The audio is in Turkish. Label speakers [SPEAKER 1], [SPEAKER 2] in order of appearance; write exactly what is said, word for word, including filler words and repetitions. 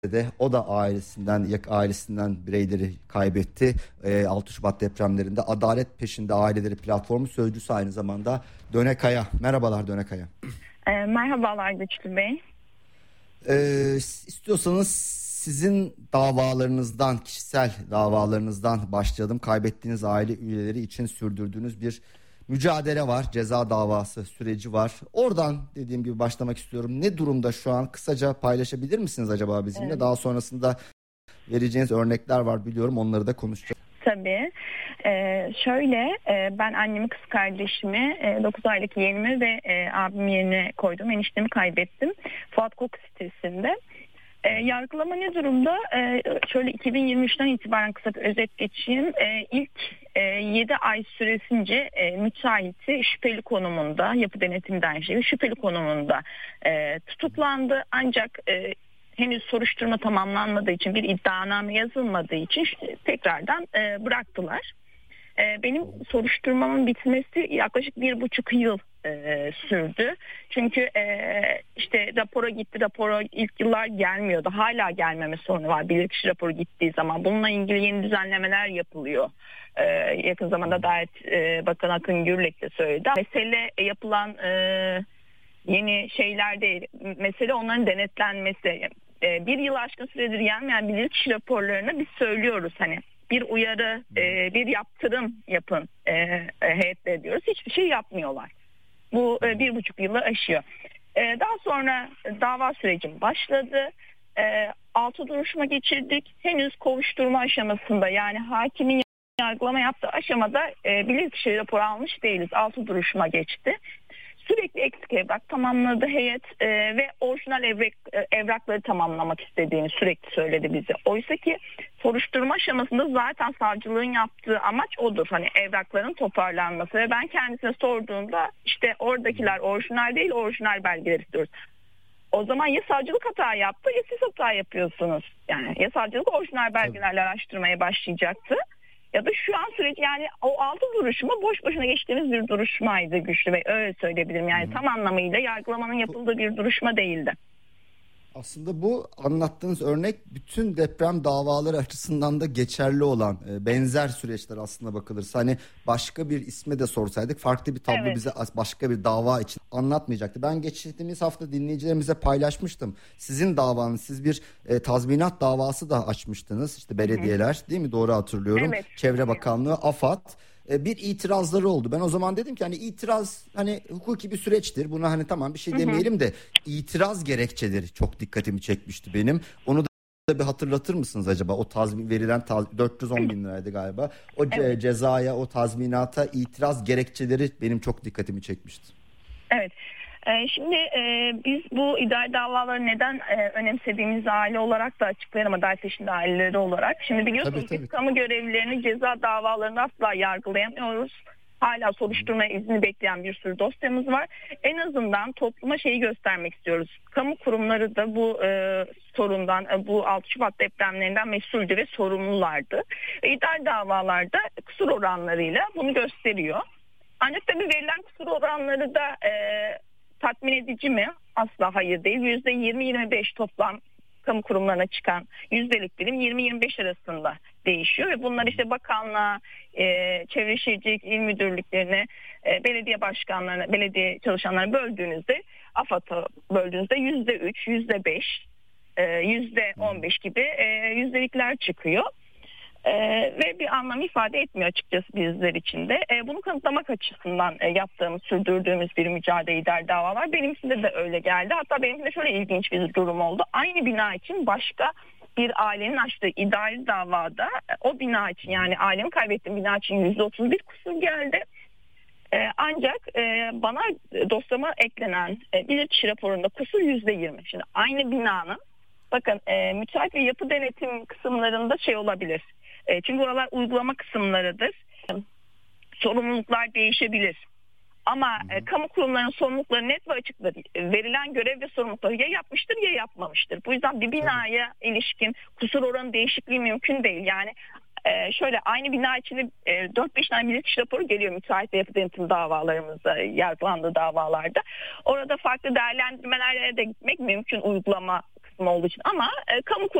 [SPEAKER 1] de o da ailesinden ailesinden bireyleri kaybetti. E, altı Şubat depremlerinde Adalet Peşinde Aileleri Platformu sözcüsü aynı zamanda Döne Kaya. Merhabalar Döne Kaya.
[SPEAKER 2] E, merhabalar Güçlü Bey.
[SPEAKER 1] E, istiyorsanız sizin davalarınızdan, kişisel davalarınızdan başlayalım. Kaybettiğiniz aile üyeleri için sürdürdüğünüz bir mücadele var. Ceza davası süreci var. Oradan dediğim gibi başlamak istiyorum. Ne durumda şu an? Kısaca paylaşabilir misiniz acaba bizimle? Evet. Daha sonrasında vereceğiniz örnekler var biliyorum. Onları da konuşacağız.
[SPEAKER 2] Tabii. Ee, şöyle e, ben annemi, kız kardeşimi, e, dokuz aylık yeğenimi ve e, abim yerine koydum. Eniştemi kaybettim. Fuat Koku sitesinde. E, yargılama ne durumda? E, şöyle iki bin yirmi üçten itibaren kısa bir özet geçeyim. E, ilk e, yedi ay süresince e, müteahhiti şüpheli konumunda, yapı denetim dairesi şüpheli konumunda e, tutuklandı. Ancak e, henüz soruşturma tamamlanmadığı için, bir iddianame yazılmadığı için tekrardan e, bıraktılar. E, benim soruşturmamın bitmesi yaklaşık bir buçuk yıl e, sürdü. Çünkü e, işte rapora gitti, rapora ilk yıllar gelmiyordu. Hala gelmeme sorunu var bilirkişi raporu gittiği zaman. Bununla ilgili yeni düzenlemeler yapılıyor. E, yakın zamanda Adalet e, Bakanı Akın Gürlek de söyledi. Mesele yapılan e, yeni şeyler değil. Mesele onların denetlenmesi. E, bir yıl aşkın süredir gelmeyen bilirkişi raporlarını biz söylüyoruz. Hani bir uyarı, e, bir yaptırım yapın e, e, heyetle diyoruz. Hiçbir şey yapmıyorlar. Bu e, bir buçuk yılı aşıyor. E, daha sonra dava sürecim başladı. E, altı duruşma geçirdik. Henüz kovuşturma aşamasında, yani hakimin yargılama yaptığı aşamada e, bilirkişi raporu almış değiliz. Altı duruşma geçti. Sürekli eksik evrak tamamladı heyet e, ve orijinal evrak, e, evrakları tamamlamak istediğini sürekli söyledi bize. Oysa ki soruşturma aşamasında zaten savcılığın yaptığı amaç odur. Hani evrakların toparlanması ve ben kendisine sorduğumda işte oradakiler orijinal değil, orijinal belgeler istiyoruz. O zaman ya savcılık hata yaptı ya siz hata yapıyorsunuz. Yani ya savcılık orijinal belgelerle araştırmaya başlayacaktı. Ya da şu an sürekli, yani o altı duruşma boş boşuna geçtiğimiz bir duruşmaydı Güçlü Bey. Öyle söyleyebilirim. Yani hmm. tam anlamıyla yargılamanın yapıldığı bir duruşma değildi.
[SPEAKER 1] Aslında bu anlattığınız örnek bütün deprem davaları açısından da geçerli olan benzer süreçler aslında bakılırsa. Hani başka bir isme de sorsaydık farklı bir tablo evet. bize başka bir dava için anlatmayacaktı. Ben geçtiğimiz hafta dinleyicilerimize paylaşmıştım. Sizin davanız, siz bir e, tazminat davası da açmıştınız. İşte belediyeler Hı-hı. değil mi? Doğru hatırlıyorum. Evet. Çevre Bakanlığı, AFAD. Bir itirazları oldu. Ben o zaman dedim ki hani itiraz hani hukuki bir süreçtir. Buna hani tamam bir şey demeyelim de itiraz gerekçeleri çok dikkatimi çekmişti benim. Onu da bir hatırlatır mısınız acaba? O tazmin verilen taz, dört yüz on bin liraydı galiba. O ce- evet. cezaya, o tazminata itiraz gerekçeleri benim çok dikkatimi çekmişti.
[SPEAKER 2] Evet. Şimdi e, biz bu idari davaları neden e, önemsediğimizi aile olarak da açıklayalım, Adalet Peşinde aileleri olarak. Şimdi biliyorsunuz tabii, tabii. biz kamu görevlilerini ceza davalarında asla yargılayamıyoruz. Hala soruşturma izni bekleyen bir sürü dosyamız var. En azından topluma şeyi göstermek istiyoruz. Kamu kurumları da bu e, sorundan, e, bu altı Şubat depremlerinden mesuldü ve sorumlulardı. E, idari davalarda kusur oranlarıyla bunu gösteriyor. Ancak tabii verilen kusur oranları da e, tatmin edici mi? Asla hayır değil. yüzde yirmi yirmi beş toplam kamu kurumlarına çıkan yüzdelik dilim yirmi yirmi beş arasında değişiyor ve bunlar işte bakanlığa, e, çevre şehircilik il müdürlüklerine, e, belediye başkanlarına, belediye çalışanlarına böldüğünüzde, AFAD'a böldüğünüzde yüzde üç, yüzde beş, yüzde on beş gibi e, yüzdelikler çıkıyor. Ee, ve bir anlam ifade etmiyor açıkçası bizler için de. Ee, bunu kanıtlamak açısından e, yaptığımız, sürdürdüğümüz bir mücadele idari dava var. Benimkinde de öyle geldi. Hatta benimkinde şöyle ilginç bir durum oldu. Aynı bina için başka bir ailenin açtığı idari davada e, o bina için, yani ailemi kaybettiğim bina için yüzde otuz bir kusur geldi. E, ancak e, bana dosyama eklenen e, bilirkişi raporunda kusur yüzde yirmi. Şimdi aynı binanın, bakın e, müteahhit ve yapı denetim kısımlarında şey olabilir. Çünkü oralar uygulama kısımlarıdır. Sorumluluklar değişebilir. Ama e, kamu kurumlarının sorumlulukları net ve açıktır. Verilen görev ve sorumlulukları ya yapmıştır ya yapmamıştır. Bu yüzden bir binaya Tabii. ilişkin kusur oranı değişikliği mümkün değil. Yani e, şöyle aynı bina içinde e, dört beş tane bilirkişi raporu geliyor müteahhit ve yapı denetim davalarımızda, yargılandığı davalarda. Orada farklı değerlendirmelerle de gitmek mümkün uygulama isim olduğu için ama e, kamu